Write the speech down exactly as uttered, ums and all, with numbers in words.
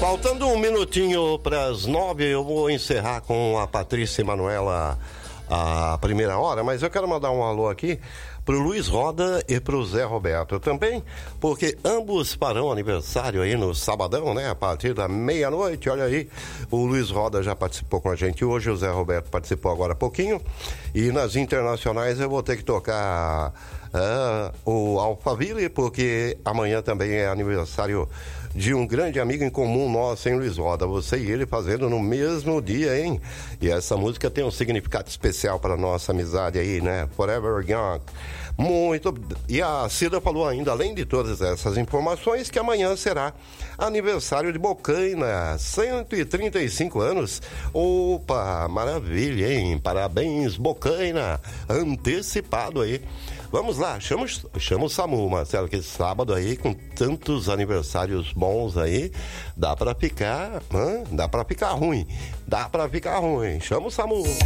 Faltando um minutinho para as nove, eu vou encerrar com a Patrícia e Manuela a primeira hora, mas eu quero mandar um alô aqui pro Luiz Roda e pro Zé Roberto também, porque ambos farão aniversário aí no sabadão, né? A partir da meia-noite, olha aí, o Luiz Roda já participou com a gente hoje, o Zé Roberto participou agora há pouquinho, e nas internacionais eu vou ter que tocar uh, o Alphaville, porque amanhã também é aniversário de um grande amigo em comum nosso, hein, Luiz Roda? Você e ele fazendo no mesmo dia, hein? E essa música tem um significado especial para nossa amizade aí, né? Forever Young. Muito. E a Cida falou ainda, além de todas essas informações, que amanhã será aniversário de Bocaina, cento e trinta e cinco anos. Opa, maravilha, hein? Parabéns, Bocaina. Antecipado aí. Vamos lá, chama, chama o SAMU, Marcelo, que sábado aí, com tantos aniversários bons aí, dá pra ficar, hã? dá pra ficar ruim, dá pra ficar ruim. Chama o SAMU.